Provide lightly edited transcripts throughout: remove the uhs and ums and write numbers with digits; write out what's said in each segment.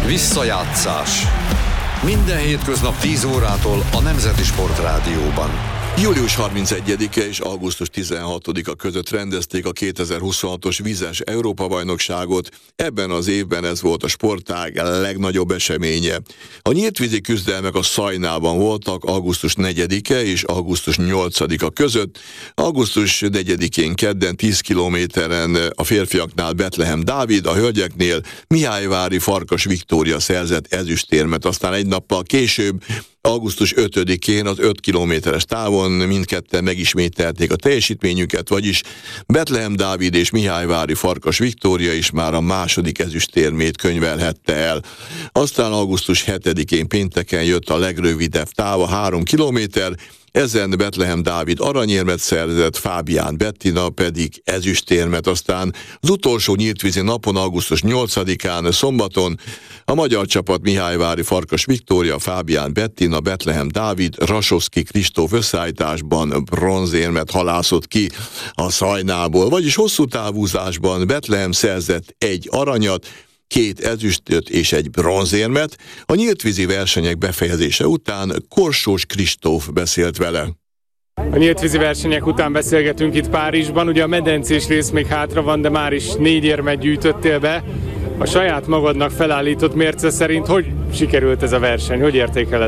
Visszajátszás. Minden hétköznap 10 órától a Nemzeti Sportrádióban. Július 31-e és augusztus 16-a között rendezték a 2026-os vizes Európa-bajnokságot. Ebben az évben ez volt a sportág legnagyobb eseménye. A nyíltvízi küzdelmek a Szajnában voltak augusztus 4-e és augusztus 8-a között. Augusztus 4-én kedden 10 kilométeren a férfiaknál Betlehem Dávid, a hölgyeknél Mihályvári Farkas Viktória szerzett ezüstérmet. Aztán egy nappal később, augusztus 5-én az 5 kilométeres távon mindketten megismételték a teljesítményüket, vagyis Betlehem Dávid és Mihályvári Farkas Viktória is már a második ezüstérmét könyvelhette el. Aztán augusztus 7-én pénteken jött a legrövidebb táv, a 3 kilométer, ezen Betlehem Dávid aranyérmet szerzett, Fábián Bettina pedig ezüstérmet. Aztán az utolsó nyíltvízi napon, augusztus 8-án, szombaton a magyar csapat Mihályvári Farkas Viktória, Fábián Bettina, Betlehem Dávid, Rasovszky Kristóf összeállításban bronzérmet halászott ki a Szajnából, vagyis hosszú távúzásban Betlehem szerzett 1 aranyat, 2 ezüstöt és 1 bronzérmet. A nyíltvízi versenyek befejezése után Korsós Kristóf beszélt vele. A nyíltvízi versenyek után beszélgetünk itt Párizsban, ugye a medencés rész még hátra van, de már is 4 érmet gyűjtöttél be. A saját magadnak felállított mérce szerint hogy sikerült ez a verseny? Hogy értékeled?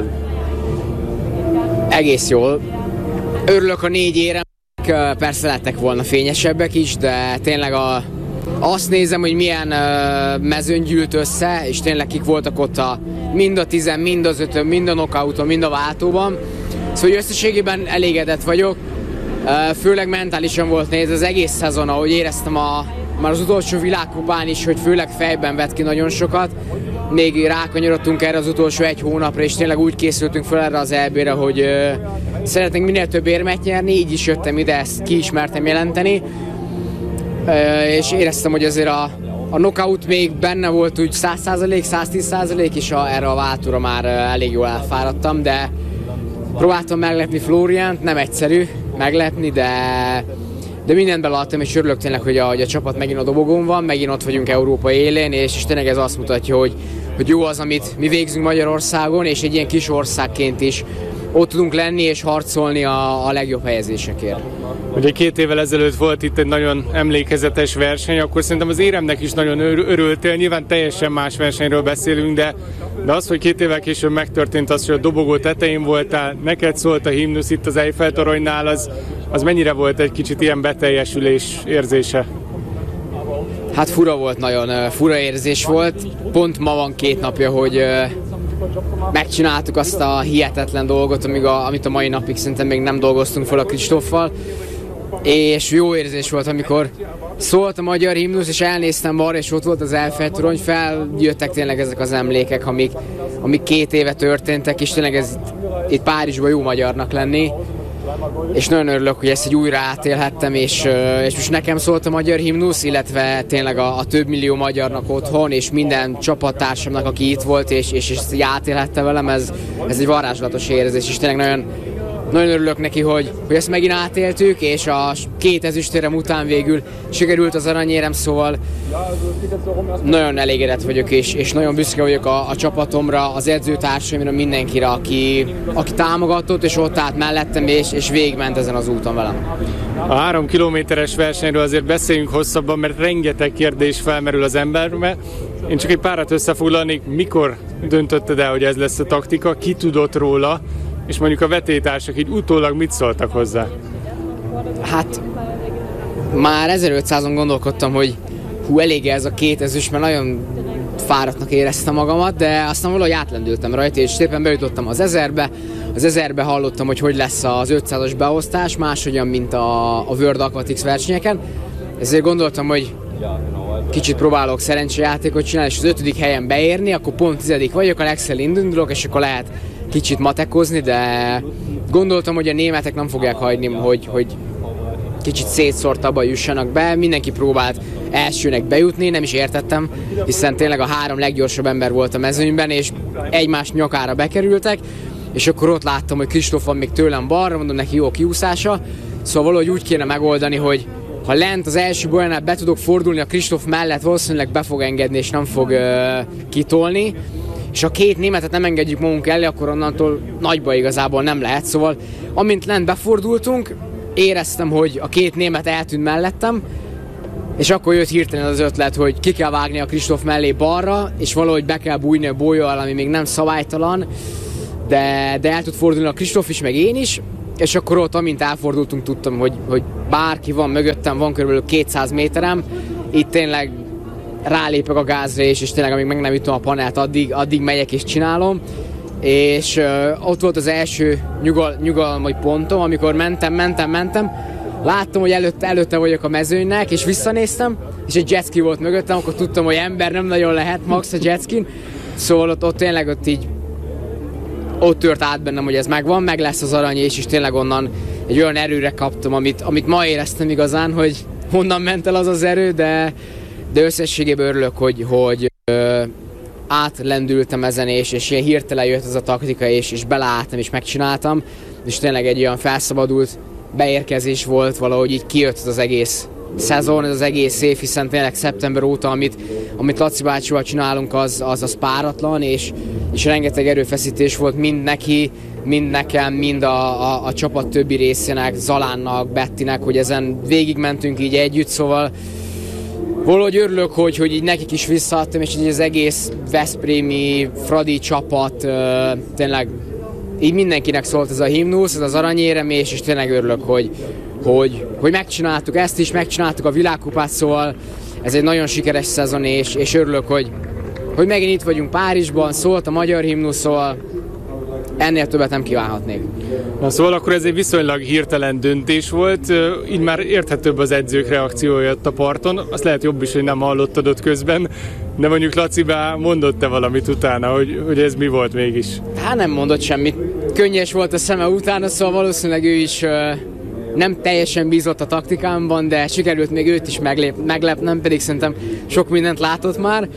Egész jól. Örülök a 4 érem, persze lettek volna fényesebbek is, de tényleg azt nézem, hogy milyen mezőn gyűlt össze, és tényleg kik voltak ott mind a 10, mind az 5, mind a knockouton, mind a váltóban. Szóval összességében elégedett vagyok, főleg mentálisan volt nehéz az egész szezon, ahogy éreztem már az utolsó világkupán is, hogy főleg fejben vett ki nagyon sokat. Még rákanyarodtunk erre az utolsó 1 hónapra, és tényleg úgy készültünk fel erre az EB-re, hogy szeretnénk minél több érmet nyerni, így is jöttem ide, ezt ki is mertem jelenteni. És éreztem, hogy azért a knockout még benne volt úgy 100%, 110%, és erre a váltóra már elég jól elfáradtam, de próbáltam meglepni Flóriánt, nem egyszerű meglepni, de mindent beleadtam, és örülök tényleg, hogy a csapat megint a dobogón van, megint ott vagyunk Európa élén, és tényleg ez azt mutatja, hogy jó az, amit mi végzünk Magyarországon, és egy ilyen kis országként is ott tudunk lenni és harcolni a legjobb helyezésekért. Ugye 2 évvel ezelőtt volt itt egy nagyon emlékezetes verseny, akkor szerintem az éremnek is nagyon örültél, nyilván teljesen más versenyről beszélünk, de az, hogy 2 évvel később megtörtént az, hogy a dobogó tetején voltál, neked szólt a himnusz itt az Eiffel-toronynál, az mennyire volt egy kicsit ilyen beteljesülés érzése? Hát fura volt, nagyon fura érzés volt. Pont ma van 2 napja, hogy megcsináltuk azt a hihetetlen dolgot, amit a mai napig szerintem még nem dolgoztunk fel a Kristóffal. És jó érzés volt, amikor szólt a magyar himnusz, és elnéztem balra, és ott volt az Eiffel-torony, feljöttek tényleg ezek az emlékek, amik 2 éve történtek, és tényleg ez itt Párizsban jó magyarnak lenni. És nagyon örülök, hogy ezt újra átélhettem, és most nekem szólt a magyar himnusz, illetve tényleg a több millió magyarnak otthon, és minden csapattársamnak, aki itt volt, és ezt átélhette velem, ez egy varázslatos érzés, és tényleg nagyon örülök neki, hogy ezt megint átéltük, és a 2 ezüstérem után végül sikerült az aranyérem, szóval nagyon elégedett vagyok, és nagyon büszke vagyok a csapatomra, az edzőtársaimra, mindenkire, aki támogatott, és ott állt mellettem, és végigment ezen az úton velem. A 3 kilométeres versenyről azért beszéljünk hosszabban, mert rengeteg kérdés felmerül az emberbe. Én csak egy párat összefoglalnék, mikor döntötted el, hogy ez lesz a taktika, ki tudott róla, és mondjuk a vetélytársak így utólag mit szóltak hozzá? Hát már 1500-on gondolkodtam, hogy elég ez a 2 ezüst, mert nagyon fáradtnak éreztem magamat, de aztán valahogy átlendültem rajta, és szépen bejutottam az 1000-be. Az 1000-be hallottam, hogy lesz az 500-as beosztás, máshogyan, mint a World Aquatics versenyeken. Ezért gondoltam, hogy kicsit próbálok szerencsejátékot csinálni, és az 5. helyen beérni, akkor pont 10. vagyok, a legszel indulok, és akkor lehet kicsit matekozni, de gondoltam, hogy a németek nem fogják hagyni, hogy kicsit szétszórtabban jussanak be. Mindenki próbált elsőnek bejutni, nem is értettem, hiszen tényleg a 3 leggyorsabb ember volt a mezőnyben, és egymás nyakára bekerültek, és akkor ott láttam, hogy Kristóf van még tőlem balra, mondom neki jó kiúszása, szóval valahogy úgy kéne megoldani, hogy ha lent az első bolyánál be tudok fordulni a Kristóf mellett, valószínűleg be fog engedni és nem fog kitolni. És ha két németet nem engedjük magunk elé, akkor onnantól nagy baj igazából nem lehet. Szóval amint lent befordultunk, éreztem, hogy a két német eltűnt mellettem, és akkor jött hirtelen az ötlet, hogy ki kell vágni a Kristóf mellé balra, és valahogy be kell bújni a bolyó, ami még nem szabálytalan, de el tud fordulni a Kristóf is, meg én is, és akkor ott, amint elfordultunk, tudtam, hogy bárki van mögöttem, van kb. 200 méterem, itt tényleg rálépek a gázra, és tényleg amíg meg nem ütöm a panelt, addig megyek és csinálom. És ott volt az első nyugalmi pontom, amikor mentem, láttam, hogy előtte vagyok a mezőnynek, és visszanéztem, és egy jetski volt mögöttem, akkor tudtam, hogy ember nem nagyon lehet, max a jetskin. Szóval ott tényleg ott tört át bennem, hogy ez megvan, meg lesz az arany, és tényleg onnan egy olyan erőre kaptam, amit ma éreztem igazán, hogy honnan ment el az erő, de összességében örülök, hogy átlendültem ezen, és ilyen hirtelen jött ez a taktika, és beleálltam, és megcsináltam, és tényleg egy olyan felszabadult beérkezés volt, valahogy így kijött az egész szezon, ez az egész év, hiszen tényleg szeptember óta, amit Laci bácsival csinálunk, az páratlan, és rengeteg erőfeszítés volt mind neki, mind nekem, mind a csapat többi részének, Zalánnak, Bettinek, hogy ezen végigmentünk így együtt, szóval valahogy örülök, hogy így nekik is visszaadtam, és így az egész veszprémi, fradi csapat, tényleg így mindenkinek szólt ez a himnusz, ez az aranyérem, és tényleg örülök, hogy megcsináltuk ezt is, megcsináltuk a világkupát, szóval ez egy nagyon sikeres szezon, és örülök, hogy megint itt vagyunk Párizsban, szólt a magyar himnusz, szóval ennél többet nem kívánhatnék. Na szóval akkor ez egy viszonylag hirtelen döntés volt, így már érthetőbb az edzők reakciója a parton, azt lehet jobb is, hogy nem hallottad ott közben, de mondjuk Laci mondott-e valamit utána, hogy ez mi volt mégis? Hát nem mondott semmit, könnyes volt a szeme utána, szóval valószínűleg ő is nem teljesen bízott a taktikámban, de sikerült még őt is meglepnem, pedig szerintem sok mindent látott már.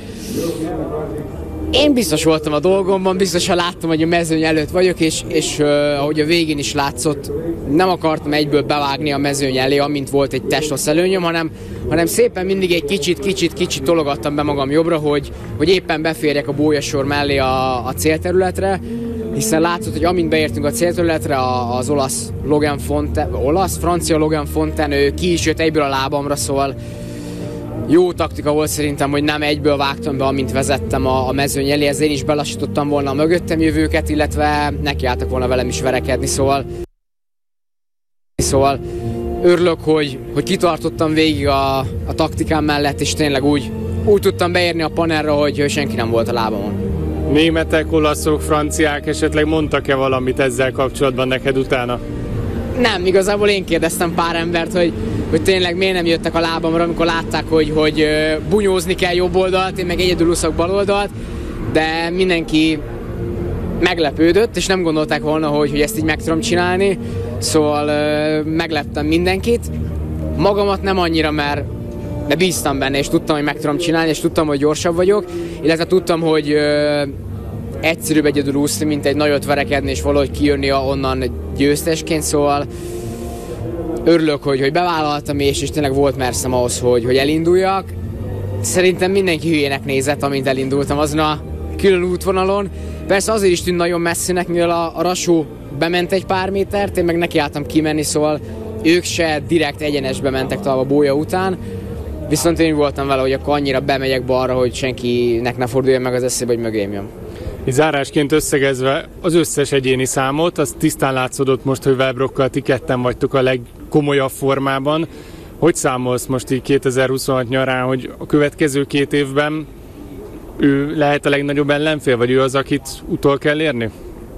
Én biztos voltam a dolgomban, biztosan láttam, hogy a mezőny előtt vagyok, és ahogy a végén is látszott, nem akartam egyből bevágni a mezőny elé, amint volt egy testos előnyöm, hanem szépen mindig egy kicsit tologattam be magam jobbra, hogy éppen beférjek a bólyasor mellé a célterületre, hiszen látszott, hogy amint beértünk a célterületre, az francia Logan Fontaine, ő ki is jött egyből a lábamra, szóval jó taktika volt szerintem, hogy nem egyből vágtam be, amint vezettem a mezőny elé, ezért én is belassítottam volna a mögöttem jövőket, illetve nekiálltak volna velem is verekedni, szóval örülök, hogy kitartottam végig a taktikám mellett, és tényleg úgy tudtam beérni a panelra, hogy senki nem volt a lábamon. Németek, olaszok, franciák esetleg mondtak-e valamit ezzel kapcsolatban neked utána? Nem, igazából én kérdeztem pár embert, hogy tényleg miért nem jöttek a lábamra, amikor látták, hogy bunyózni kell jobb oldalt, én meg egyedül úszok bal oldalt, de mindenki meglepődött, és nem gondolták volna, hogy ezt így meg tudom csinálni, szóval megleptem mindenkit. Magamat nem annyira, de bíztam benne, és tudtam, hogy meg tudom csinálni, és tudtam, hogy gyorsabb vagyok, illetve tudtam, hogy egyszerűbb egyedül úszni, mint egy nagyot verekedni, és valahogy kijönni onnan győztesként, szóval örülök, hogy bevállaltam, és tényleg volt merszem ahhoz, hogy elinduljak. Szerintem mindenki hülyének nézett, amint elindultam azon a külön útvonalon. Persze azért is tűnt nagyon messzinek, mivel a Rasó bement egy pár métert, én meg nekiálltam kimenni, szóval ők se direkt egyenesbe mentek tovább a bólya után. Viszont én voltam vele, hogy akkor annyira bemegyek balra, hogy senkinek ne forduljon meg az eszébe, hogy mögém jön. Zárásként összegezve az összes egyéni számot, az tisztán látszódott most, hogy Wellbrockkal ti ketten vagytok a legkomolyabb formában. Hogy számolsz most így 2026 nyarán, hogy a következő 2 évben ő lehet a legnagyobb ellenfél, vagy ő az, akit utol kell érni?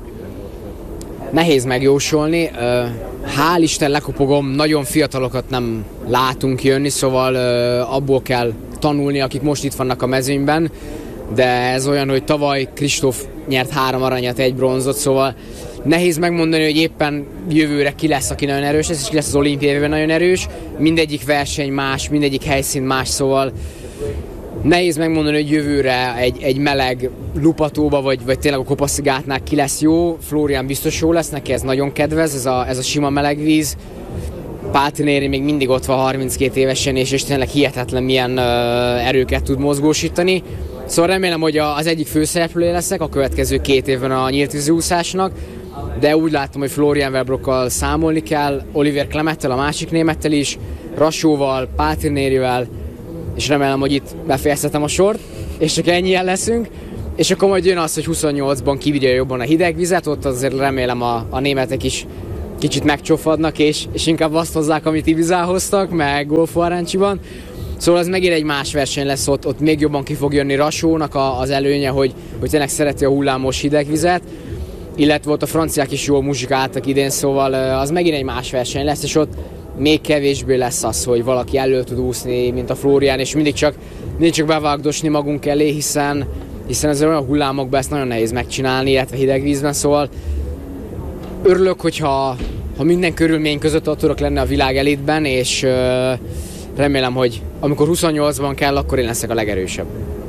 Nehéz megjósolni. Hál' Isten lekopogom, nagyon fiatalokat nem látunk jönni, szóval abból kell tanulni, akik most itt vannak a mezőnyben. De ez olyan, hogy tavaly Kristóf nyert 3 aranyat, 1 bronzot, szóval nehéz megmondani, hogy éppen jövőre ki lesz, aki nagyon erős lesz, és ki lesz az olimpiai nagyon erős. Mindegyik verseny más, mindegyik helyszín más, szóval nehéz megmondani, hogy jövőre egy meleg Lupatóba, vagy tényleg a Kopaszigátnál ki lesz jó. Flórián biztos jó lesz, neki ez nagyon kedvez, ez a sima meleg víz. Pál még mindig ott van 32 évesen, és tényleg hihetetlen milyen erőket tud mozgósítani. Szóval remélem, hogy az egyik főszereplője leszek a következő 2 évben a nyílt vízúszásnak, de úgy látom, hogy Florian Wellbrockkal számolni kell, Oliver Klemettel, a másik némettel is, Rassóval, Pál Trinérivel, és remélem, hogy itt befejezhetem a sort, és csak ennyien leszünk. És akkor majd jön az, hogy 28-ban kibírja jobban a hideg vizet, ott azért remélem a németek is kicsit megcsofadnak, és inkább azt hozzák, amit Ibizán hoztak, meg Golfo Arancsiban. Szóval ez megint egy más verseny lesz, ott még jobban ki fog jönni Rassónak az előnye, hogy tényleg szereti a hullámos hideg vizet, illetve ott a franciák is jól muzsikáltak idén, szóval az megint egy más verseny lesz, és ott még kevésbé lesz az, hogy valaki elő tud úszni, mint a Florian, és mindig csak bevágdosni magunk elé, hiszen ezzel olyan hullámokban ezt nagyon nehéz megcsinálni, illetve hideg vízben, szóval örülök, hogyha minden körülmény között ott tudok lenni a világ elitben, és remélem, hogy amikor 28-ban kell, akkor én leszek a legerősebb.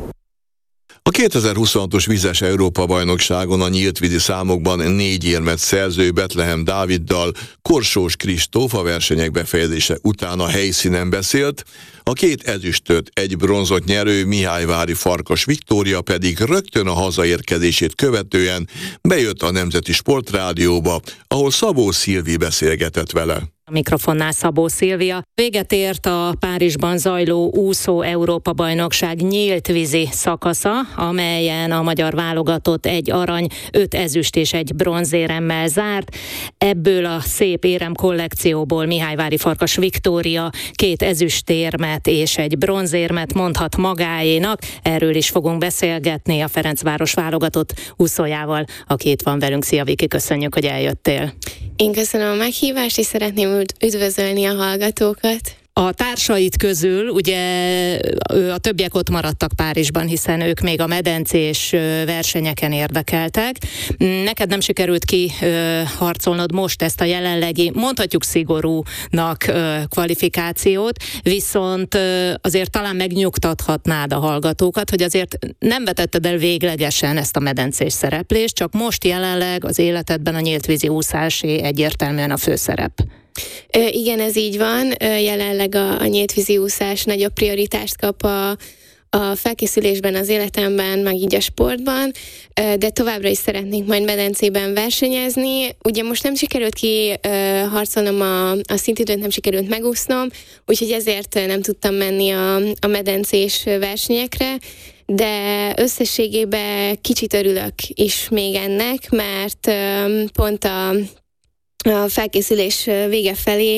A 2026-os vizes Európa-bajnokságon a nyíltvízi számokban 4 érmet szerző Betlehem Dáviddal Korsós Kristóf a versenyek befejezése után a helyszínen beszélt, a 2 ezüstöt, 1 bronzot nyerő Mihályvári Farkas Viktória pedig rögtön a hazaérkezését követően bejött a Nemzeti Sportrádióba, ahol Szabó Szilvi beszélgetett vele. A mikrofonnál Szabó Szilvia. Véget ért a Párizsban zajló úszó Európa-bajnokság nyílt vízi szakasza, amelyen a magyar válogatott 1 arany, 5 ezüst és 1 bronzéremmel zárt. Ebből a szép érem kollekcióból Mihályvári Farkas Viktória 2 ezüstérmet és 1 bronzérmet mondhat magáénak. Erről is fogunk beszélgetni a Ferencváros válogatott úszójával, aki itt van velünk. Szia Viki, köszönjük, hogy eljöttél. Én köszönöm a meghívást, és szeretném üdvözölni a hallgatókat. A társait közül ugye a többiek ott maradtak Párizsban, hiszen ők még a medencés versenyeken érdekeltek. Neked nem sikerült kiharcolnod most ezt a jelenlegi, mondhatjuk szigorúnak kvalifikációt, viszont azért talán megnyugtathatnád a hallgatókat, hogy azért nem vetetted el véglegesen ezt a medencés szereplést, csak most jelenleg az életedben a nyíltvízi úszásé egyértelműen a főszerep. Igen, ez így van. Jelenleg a nyíltvízi úszás nagyobb prioritást kap a felkészülésben, az életemben, meg így a sportban, de továbbra is szeretnénk majd medencében versenyezni. Ugye most nem sikerült kiharcolnom a szintidőt, nem sikerült megúsznom, úgyhogy ezért nem tudtam menni a medencés versenyekre, de összességében kicsit örülök is még ennek, mert pont a felkészülés vége felé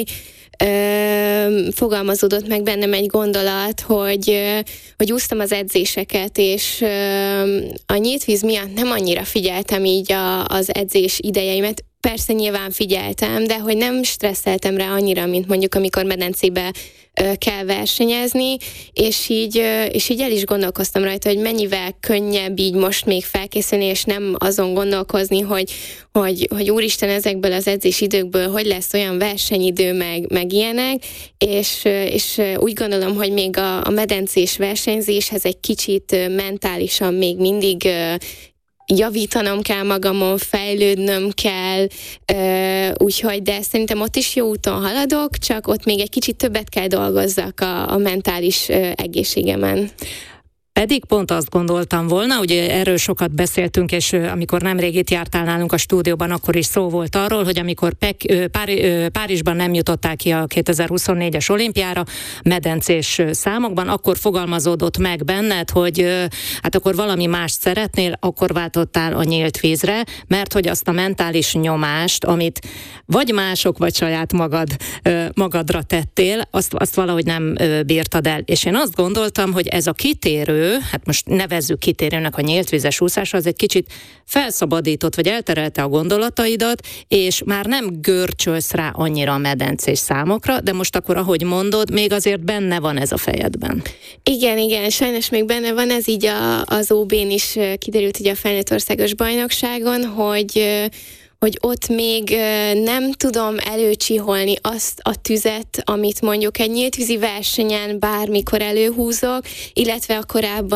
fogalmazódott meg bennem egy gondolat, hogy úsztam az edzéseket, és a nyíltvíz miatt nem annyira figyeltem így az edzés idejeimet. Persze nyilván figyeltem, de hogy nem stresszeltem rá annyira, mint mondjuk amikor medencébe kell versenyezni, és így el is gondolkoztam rajta, hogy mennyivel könnyebb így most még felkészülni, és nem azon gondolkozni, hogy úristen, ezekből az edzésidőkből hogy lesz olyan versenyidő, meg ilyenek, és úgy gondolom, hogy még a medencés versenyzéshez egy kicsit mentálisan még mindig javítanom kell magamon, fejlődnöm kell, úgyhogy, de szerintem ott is jó úton haladok, csak ott még egy kicsit többet kell dolgozzak a mentális egészségemen. Pedig pont azt gondoltam volna, ugye erről sokat beszéltünk, és amikor nemrég itt jártál nálunk a stúdióban, akkor is szó volt arról, hogy amikor Párizsban nem jutották ki a 2024-es olimpiára medencés számokban, akkor fogalmazódott meg benned, hogy hát akkor valami mást szeretnél, akkor váltottál a nyílt vízre, mert hogy azt a mentális nyomást, amit vagy mások, vagy saját magadra tettél, azt valahogy nem bírtad el. És én azt gondoltam, hogy ez a kitérő, hát most nevezzük kitérőnek a nyíltvízes úszásra, az egy kicsit felszabadított, vagy elterelte a gondolataidat, és már nem görcsölsz rá annyira a medencés számokra, de most akkor, ahogy mondod, még azért benne van ez a fejedben. Igen, sajnos még benne van, ez így az OB-n is kiderült, ugye a felnőtt országos bajnokságon, hogy ott még nem tudom előcsiholni azt a tüzet, amit mondjuk egy nyíltvízi versenyen bármikor előhúzok, illetve a korábban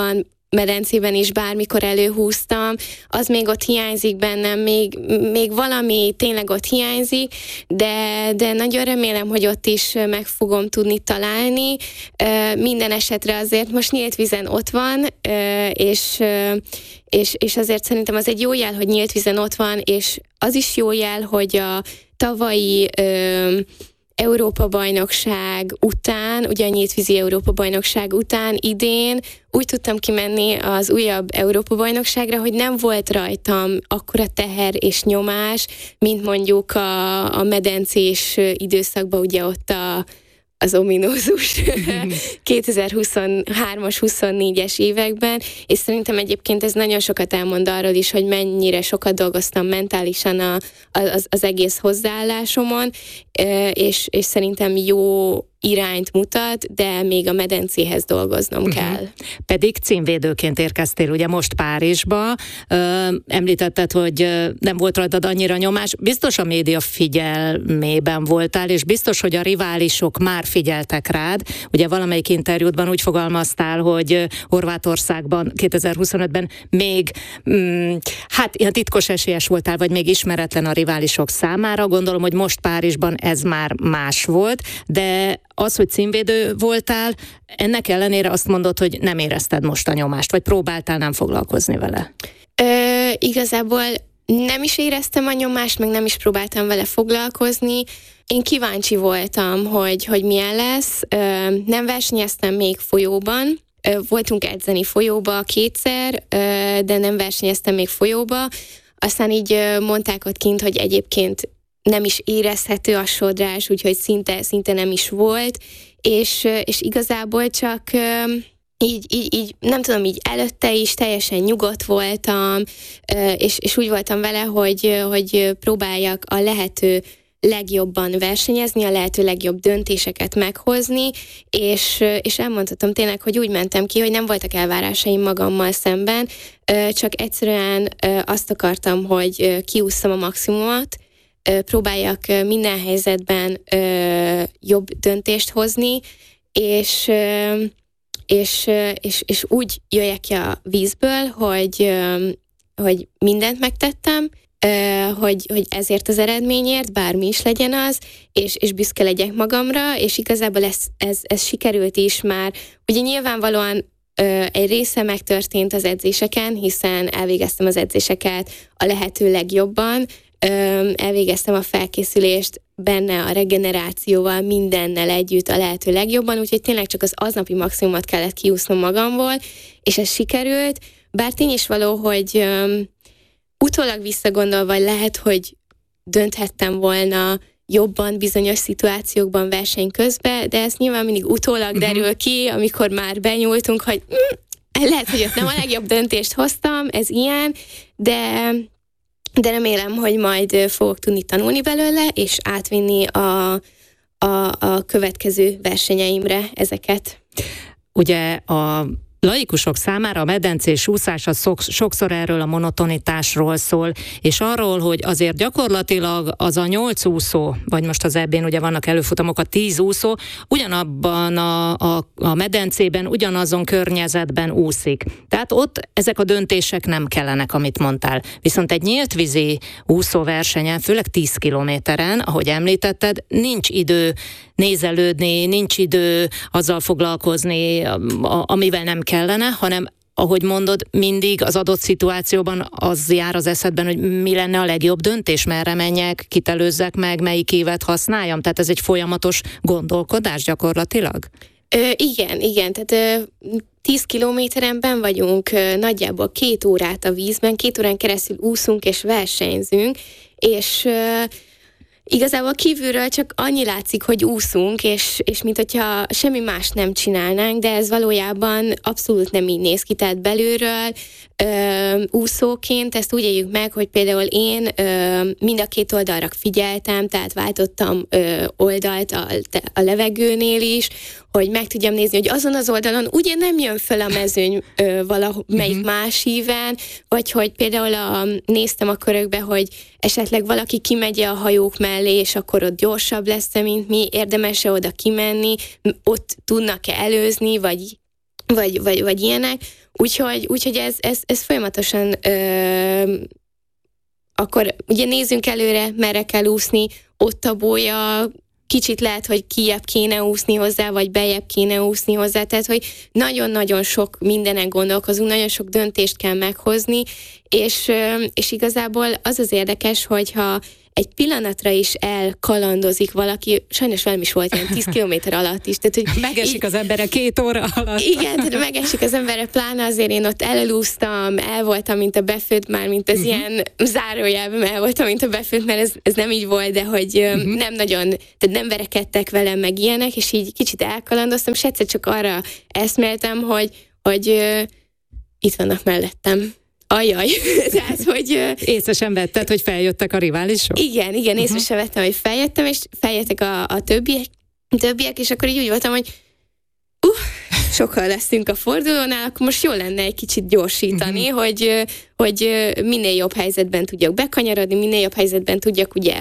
medencében is bármikor előhúztam, az még ott hiányzik bennem, még valami tényleg ott hiányzik, de nagyon remélem, hogy ott is meg fogom tudni találni. Minden esetre azért most nyílt vízen ott van, és azért szerintem az egy jó jel, hogy nyílt vízen ott van, és az is jó jel, hogy a tavalyi Európa-bajnokság után, ugye a nyíltvízi Európa-bajnokság után idén úgy tudtam kimenni az újabb Európa-bajnokságra, hogy nem volt rajtam akkora teher és nyomás, mint mondjuk a medencés időszakban, ugye ott az ominózus 2023-as, 24-es években, és szerintem egyébként ez nagyon sokat elmond arról is, hogy mennyire sokat dolgoztam mentálisan az egész hozzáállásomon, és szerintem jó irányt mutat, de még a medencéhez dolgoznom kell. Pedig címvédőként érkeztél ugye most Párizsba, említetted, hogy nem volt rajtad annyira nyomás, biztos a média figyelmében voltál, és biztos, hogy a riválisok már figyeltek rád, ugye valamelyik interjútban úgy fogalmaztál, hogy Horvátországban 2025-ben még ilyen titkos esélyes voltál, vagy még ismeretlen a riválisok számára, gondolom, hogy most Párizsban ez már más volt, de az, hogy címvédő voltál, ennek ellenére azt mondod, hogy nem érezted most a nyomást, vagy próbáltál nem foglalkozni vele? Igazából nem is éreztem a nyomást, meg nem is próbáltam vele foglalkozni. Én kíváncsi voltam, hogy milyen lesz. Nem versenyeztem még folyóban. Voltunk edzeni folyóba kétszer, de nem versenyeztem még folyóba. Aztán így mondták ott kint, hogy egyébként nem is érezhető a sodrás, úgyhogy szinte nem is volt, és igazából csak így nem tudom, így előtte is teljesen nyugodt voltam, és úgy voltam vele, hogy próbáljak a lehető legjobban versenyezni, a lehető legjobb döntéseket meghozni, és elmondhatom tényleg, hogy úgy mentem ki, hogy nem voltak elvárásaim magammal szemben, csak egyszerűen azt akartam, hogy kiússzam a maximumot, próbáljak minden helyzetben jobb döntést hozni, és úgy jöjjek ki a vízből, hogy mindent megtettem, hogy ezért az eredményért, bármi is legyen az, és büszke legyek magamra, és igazából ez sikerült is már. Ugye nyilvánvalóan egy része megtörtént az edzéseken, hiszen elvégeztem az edzéseket a lehető legjobban, elvégeztem a felkészülést benne a regenerációval, mindennel együtt a lehető legjobban, úgyhogy tényleg csak az aznapi maximumot kellett kiúsznom magamból, és ez sikerült, bár tény is való, hogy utólag visszagondolva lehet, hogy dönthettem volna jobban bizonyos szituációkban verseny közben, de ez nyilván mindig utólag derül ki, amikor már benyúltunk, hogy lehet, hogy ott nem a legjobb döntést hoztam, ez ilyen, de remélem, hogy majd fogok tudni tanulni belőle, és átvinni a következő versenyeimre ezeket. Ugye a laikusok számára a medencés úszás az sokszor erről a monotonitásról szól, és arról, hogy azért gyakorlatilag az a 8 úszó, vagy most az EB-n ugye vannak előfutamok, a 10 úszó, ugyanabban a medencében, ugyanazon környezetben úszik. Tehát ott ezek a döntések nem kellenek, amit mondtál. Viszont egy nyíltvízi úszóversenyen, főleg 10 kilométeren, ahogy említetted, nincs idő nézelődni, nincs idő azzal foglalkozni, amivel nem kellene, hanem ahogy mondod, mindig az adott szituációban az jár az eszedben, hogy mi lenne a legjobb döntés, merre menjek, kit előzzek meg, melyik évet használjam. Tehát ez egy folyamatos gondolkodás gyakorlatilag? Igen, tehát 10 kilométeren benn vagyunk, nagyjából 2 órát a vízben, 2 órán keresztül úszunk és versenyzünk, és igazából kívülről csak annyi látszik, hogy úszunk, és mint hogyha semmi más nem csinálnánk, de ez valójában abszolút nem így néz ki, tehát belülről úszóként ezt úgy éljük meg, hogy például én mind a 2 oldalra figyeltem, tehát váltottam oldalt a levegőnél is, hogy meg tudjam nézni, hogy azon az oldalon ugye nem jön föl a mezőny valamelyik más íven, vagy hogy például néztem a körökbe, hogy esetleg valaki kimegy a hajók mellé, és akkor ott gyorsabb lesz-e, mint mi, érdemes-e oda kimenni, ott tudnak-e előzni, vagy ilyenek. Úgyhogy ez folyamatosan akkor ugye nézzünk előre, merre kell úszni, ott a bólya, kicsit lehet, hogy kijebb kéne úszni hozzá, vagy bejebb kéne úszni hozzá, tehát hogy nagyon-nagyon sok mindenen gondolkozunk, nagyon sok döntést kell meghozni, és igazából az érdekes, hogyha egy pillanatra is elkalandozik valaki, sajnos velem is volt ilyen 10 kilométer alatt is. Tehát, hogy megesik az emberre 2 óra alatt. Igen, tehát megesik az emberre, pláne azért én ott elúsztam, el voltam, mint a befőtt, már mint az ilyen zárójelben el voltam, mint a befőtt, mert ez nem így volt, de hogy nem nagyon, tehát nem verekedtek velem meg ilyenek, és így kicsit elkalandoztam, és egyszer csak arra eszméltem, hogy itt vannak mellettem. Ajaj, tehát, hogy... Észre sem vetted, hogy feljöttek a riválisok? Igen, észre sem vettem, hogy feljöttem, és feljöttek a többiek, és akkor így úgy voltam, hogy sokan leszünk a fordulónál, akkor most jó lenne egy kicsit gyorsítani, hogy minél jobb helyzetben tudjak bekanyarodni, minél jobb helyzetben tudjak ugye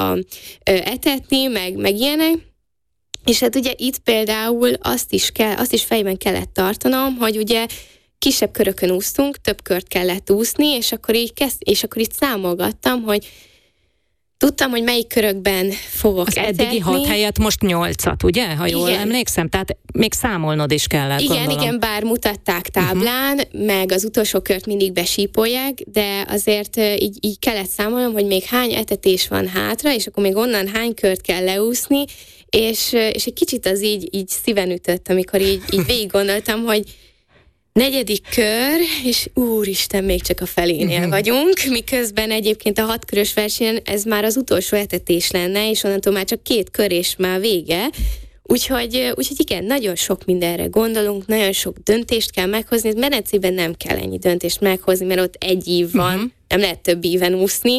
etetni, meg ilyenek. És hát ugye itt például azt is fejben kellett tartanom, hogy ugye kisebb körökön úsztunk, több kört kellett úszni, és akkor így számolgattam, hogy tudtam, hogy melyik körökben fogok etetni. Az eddigi 6 helyett most 8-at, ugye? Ha jól emlékszem, tehát még számolnod is kellett, gondolom. Igen, bár mutatták táblán, meg az utolsó kört mindig besípolják, de azért így kellett számolnom, hogy még hány etetés van hátra, és akkor még onnan hány kört kell leúszni, és egy kicsit az így szíven ütött, amikor így végig gondoltam, hogy 4. kör, és úristen, még csak a felénél vagyunk, miközben egyébként a 6 körös versenyen ez már az utolsó etetés lenne, és onnantól már csak 2 kör, és már vége. Úgyhogy igen, nagyon sok mindenre gondolunk, nagyon sok döntést kell meghozni, medencében nem kell ennyi döntést meghozni, mert ott 1 év van, nem lehet több éven úszni.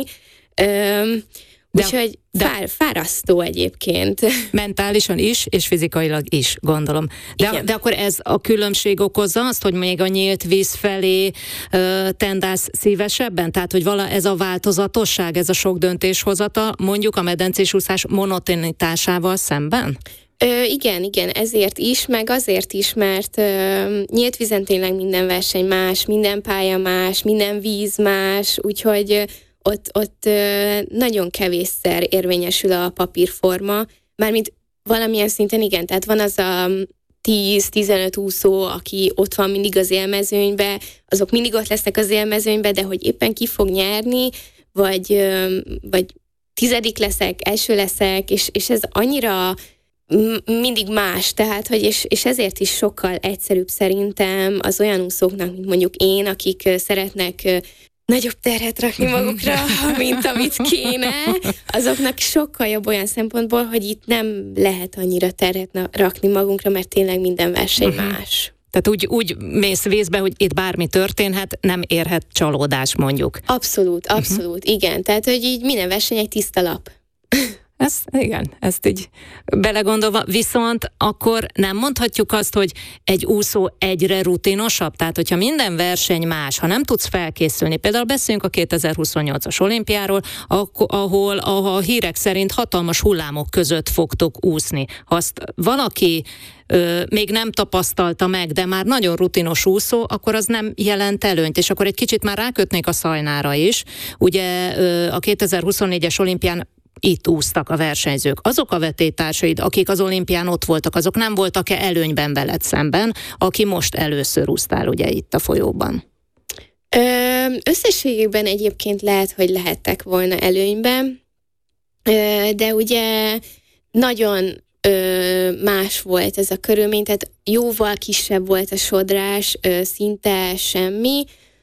Úgyhogy fárasztó egyébként. Mentálisan is, és fizikailag is, gondolom. De akkor ez a különbség okozza azt, hogy még a nyílt víz felé tendálsz szívesebben? Tehát, hogy ez a változatosság, ez a sok döntéshozata mondjuk a medencés úszás monotonitásával szemben? Igen, ezért is, meg azért is, mert nyílt vízen tényleg minden verseny más, minden pálya más, minden víz más, úgyhogy ott nagyon kevésszer érvényesül a papírforma, mármint valamilyen szinten igen, tehát van az a 10-15 úszó, aki ott van mindig az élmezőnybe, azok mindig ott lesznek az élmezőnybe, de hogy éppen ki fog nyerni, vagy 10. leszek, első leszek, és ez annyira mindig más, tehát, hogy és ezért is sokkal egyszerűbb szerintem az olyan úszóknak, mint mondjuk én, akik szeretnek nagyobb terhet rakni magukra, mint amit kéne, azoknak sokkal jobb olyan szempontból, hogy itt nem lehet annyira terhet rakni magunkra, mert tényleg minden verseny más. Tehát úgy mész vízbe, hogy itt bármi történhet, nem érhet csalódás mondjuk. Abszolút, igen. Tehát, hogy így minden verseny egy tiszta lap. Ezt így belegondolva, viszont akkor nem mondhatjuk azt, hogy egy úszó egyre rutinosabb, tehát hogyha minden verseny más, ha nem tudsz felkészülni, például beszéljünk a 2028-as olimpiáról, ahol a hírek szerint hatalmas hullámok között fogtok úszni. Ha azt valaki még nem tapasztalta meg, de már nagyon rutinos úszó, akkor az nem jelent előnyt, és akkor egy kicsit már rákötnék a Szajnára is. Ugye a 2024-es olimpián itt úsztak a versenyzők. Azok a vetélytársaid, akik az olimpián ott voltak, azok nem voltak-e előnyben veled szemben, aki most először úsztál ugye itt a folyóban? Összességében egyébként lehet, hogy lehettek volna előnyben, de ugye nagyon más volt ez a körülmény, tehát jóval kisebb volt a sodrás, szinte semmi,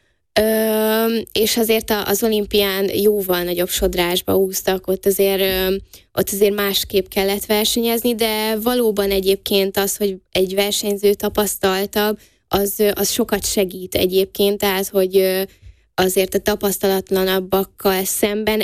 és azért az olimpián jóval nagyobb sodrásba úsztak, ott azért másképp kellett versenyezni, de valóban egyébként az, hogy egy versenyző tapasztaltabb, az sokat segít egyébként, tehát hogy azért a tapasztalatlanabbak szemben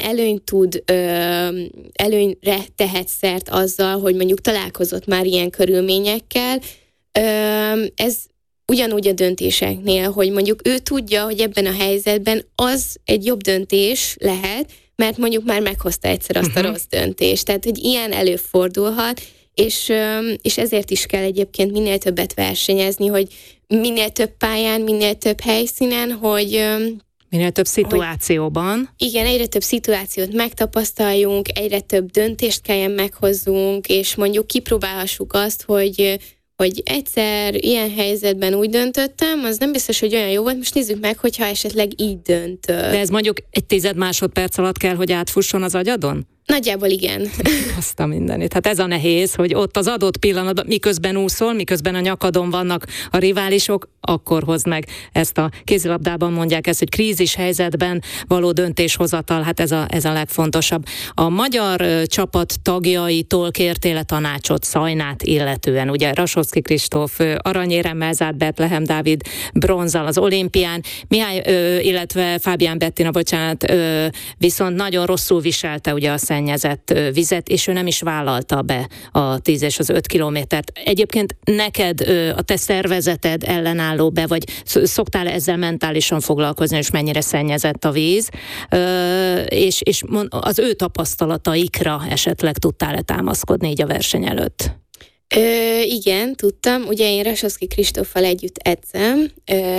előnyre tehet szert azzal, hogy mondjuk találkozott már ilyen körülményekkel. Ez ugyanúgy a döntéseknél, hogy mondjuk ő tudja, hogy ebben a helyzetben az egy jobb döntés lehet, mert mondjuk már meghozta egyszer azt a rossz döntést. Tehát, hogy ilyen előfordulhat, és ezért is kell egyébként minél többet versenyezni, hogy minél több pályán, minél több helyszínen, hogy minél több szituációban. Igen, egyre több szituációt megtapasztaljunk, egyre több döntést kelljen meghozzunk, és mondjuk kipróbálhassuk azt, hogy egyszer ilyen helyzetben úgy döntöttem, az nem biztos, hogy olyan jó volt, most nézzük meg, hogyha esetleg így döntök. De ez mondjuk egy 10 másodperc alatt kell, hogy átfusson az agyadon? Nagyjából igen. Azt a mindenit. Hát ez a nehéz, hogy ott az adott pillanatban, miközben úszol, miközben a nyakadon vannak a riválisok, akkor hozd meg ezt a kézilabdában mondják ezt, hogy krízis helyzetben való döntéshozatal, hát ez a legfontosabb. A magyar csapat tagjaitól kértél tanácsot Szajnát illetően, ugye Rasovszky Kristóf aranyéremmel zárt, Betlehem Dávid bronzzal az olimpián, Mihály, illetve Fábián Bettina, viszont nagyon rosszul viselte ugye a szennyezett vizet, és ő nem is vállalta be a 10 és az 5 kilométert. Egyébként neked a te szervezeted ellenálló be, vagy szoktál ezzel mentálisan foglalkozni, és mennyire szennyezett a víz, és az ő tapasztalataikra esetleg tudtál-e támaszkodni így a verseny előtt? Igen, tudtam. Ugye én Rasovszky Kristóffal együtt edzem,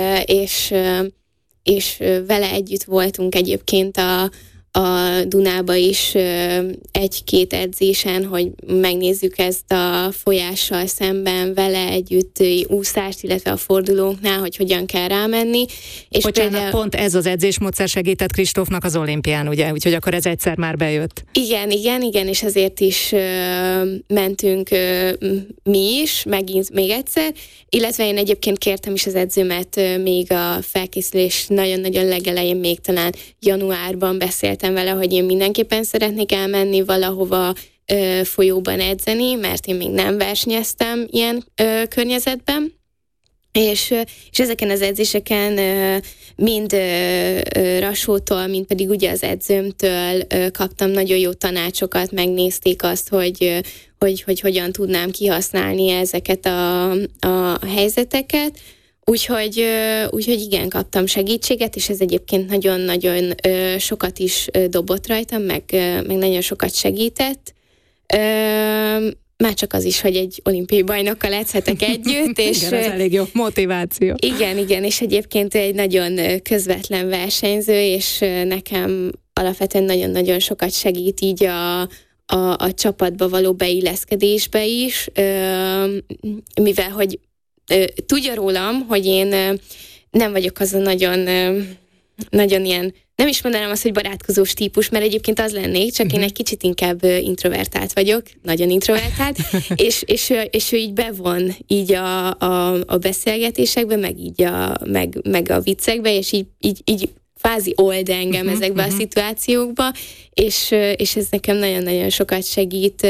és vele együtt voltunk egyébként a Dunába is egy-két edzésen, hogy megnézzük ezt a folyással szemben vele együtt úszást, illetve a fordulóknál, hogy hogyan kell rámenni. És bocsánat, pont ez az edzésmódszer segített Kristófnak az olimpián, ugye? Úgyhogy akkor ez egyszer már bejött. Igen, és ezért is mentünk mi is, megint még egyszer, illetve én egyébként kértem is az edzőmet még a felkészülés nagyon-nagyon legelején, még talán januárban beszéltem vele, hogy én mindenképpen szeretnék elmenni valahova folyóban edzeni, mert én még nem versenyeztem ilyen környezetben. És ezeken az edzéseken mind Rasótól, mind pedig ugye az edzőmtől kaptam nagyon jó tanácsokat, megnézték azt, hogy hogyan tudnám kihasználni ezeket a helyzeteket. Úgyhogy igen, kaptam segítséget, és ez egyébként nagyon-nagyon sokat is dobott rajtam, meg nagyon sokat segített. Már csak az is, hogy egy olimpiai bajnokkal edzhetek együtt. És igen, ez elég jó motiváció. Igen, és egyébként egy nagyon közvetlen versenyző, és nekem alapvetően nagyon-nagyon sokat segít így a csapatba való beilleszkedésbe is, mivel hogy tudja rólam, hogy én nem vagyok az a nagyon ilyen, nem is mondanám azt, hogy barátkozós típus, mert egyébként az lennék, csak én egy kicsit inkább introvertált vagyok, nagyon introvertált, és ő így bevon így a beszélgetésekbe, meg így meg a viccekbe, és így kvázi old engem ezekbe a szituációkba, és ez nekem nagyon-nagyon sokat segít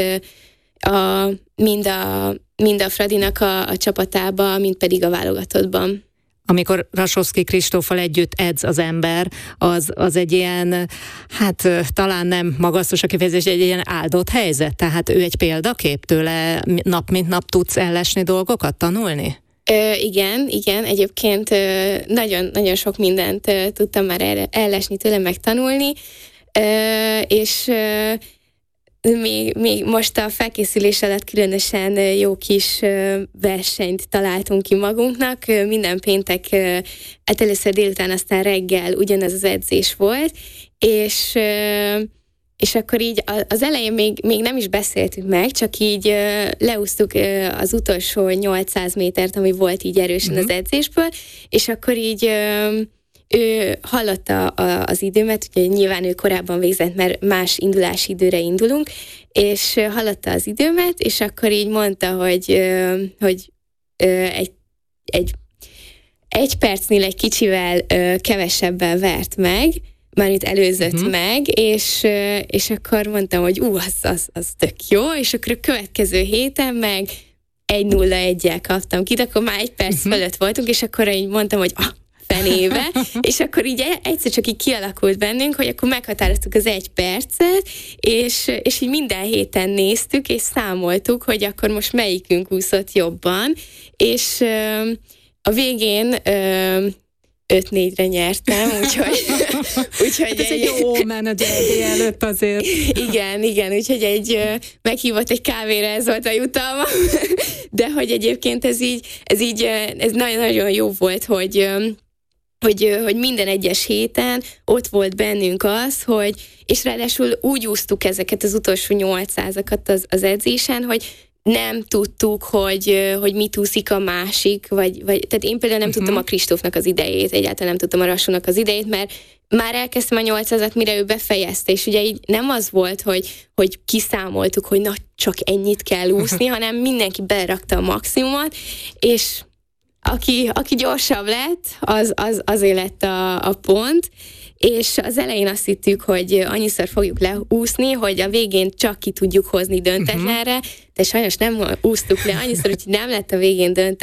mind a Fradinak a csapatába, mind pedig a válogatottban. Amikor Rasovszky Kristóffal együtt edz az ember, az egy ilyen, hát talán nem magasztos a kifejezés, egy ilyen áldott helyzet. Tehát ő egy példakép, tőle nap mint nap tudsz ellesni dolgokat, tanulni? Igen, egyébként nagyon sok mindent tudtam már ellesni tőle, megtanulni, és még most a felkészülés alatt különösen jó kis versenyt találtunk ki magunknak. Minden péntek, hát először délután, aztán reggel ugyanaz az edzés volt, és akkor így az elején még nem is beszéltük meg, csak így leúztuk az utolsó 800 métert, ami volt így erősen az edzésből, és akkor így ő hallotta az időmet, ugye nyilván ő korábban végzett, mert más indulási időre indulunk, és hallotta az időmet, és akkor így mondta, hogy egy percnél egy kicsivel kevesebben vert meg, mármint előzött meg, és akkor mondtam, hogy az tök jó, és akkor a következő héten meg 1-0-1-jel kaptam ki, de akkor már egy perc fölött voltunk, és akkor így mondtam, hogy fenébe, és akkor így egyszer csak így kialakult bennünk, hogy akkor meghatároztuk az 1 percet, és így minden héten néztük, és számoltuk, hogy akkor most melyikünk úszott jobban, és a végén 5-4-re nyertem, úgyhogy ez egy jó menedzser előtt azért. Igen, úgyhogy meghívott egy kávéra, ez volt a jutalma, de hogy egyébként ez nagyon jó volt, hogy minden egyes héten ott volt bennünk az, és ráadásul úgy úsztuk ezeket az utolsó 800-akat az edzésen, hogy nem tudtuk, hogy mit úszik a másik, tehát én például nem tudtam a Kristófnak az idejét, egyáltalán nem tudtam a Rassónak az idejét, mert már elkezdtem a 800-at, mire ő befejezte, és ugye így nem az volt, hogy kiszámoltuk, hogy na, csak ennyit kell úszni, hanem mindenki berakta a maximumot, és aki gyorsabb lett, azért lett a pont, és az elején azt hittük, hogy annyiszor fogjuk leúszni, hogy a végén csak ki tudjuk hozni döntetlenre, de sajnos nem úsztuk le annyiszor, úgyhogy nem lett a végén döntetlen.